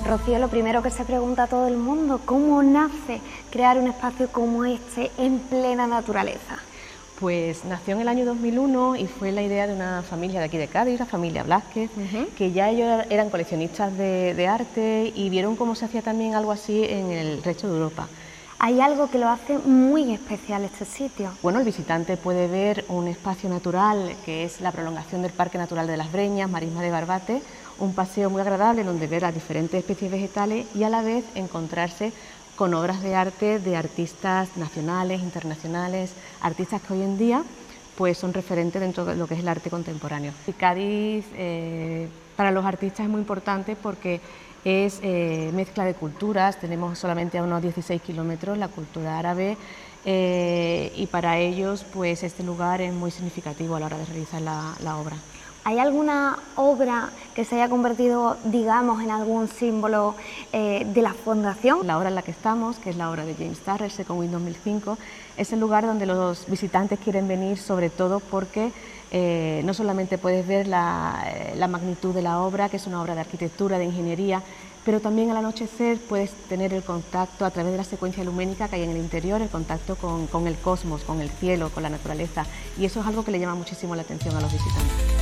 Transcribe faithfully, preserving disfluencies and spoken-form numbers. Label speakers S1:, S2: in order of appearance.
S1: Rocío, lo primero que se pregunta a todo el mundo, ¿cómo nace crear un espacio como este en plena naturaleza?
S2: Pues nació en el año dos mil uno y fue la idea de una familia de aquí de Cádiz, la familia Blázquez, uh-huh. que ya ellos eran coleccionistas de, de arte y vieron cómo se hacía también algo así en el resto de Europa.
S1: Hay algo que lo hace muy especial este sitio.
S2: Bueno, el visitante puede ver un espacio natural que es la prolongación del Parque Natural de las Breñas, Marisma de Barbate, un paseo muy agradable donde ver las diferentes especies vegetales y a la vez encontrarse con obras de arte de artistas nacionales, internacionales, artistas que hoy en día pues, son referentes dentro de lo que es el arte contemporáneo. Y Cádiz eh, para los artistas es muy importante porque es eh, mezcla de culturas, tenemos solamente a unos dieciséis kilómetros la cultura árabe eh, y para ellos pues, este lugar es muy significativo a la hora de realizar la, la obra.
S1: ¿Hay alguna obra que se haya convertido, digamos, en algún símbolo eh, de la fundación?
S2: La obra en la que estamos, que es la obra de James Turrell, Second Wind dos mil cinco, es el lugar donde los visitantes quieren venir, sobre todo porque eh, no solamente puedes ver la, la magnitud de la obra, que es una obra de arquitectura, de ingeniería, pero también al anochecer puedes tener el contacto a través de la secuencia luménica que hay en el interior, el contacto con, con el cosmos, con el cielo, con la naturaleza, y eso es algo que le llama muchísimo la atención a los visitantes.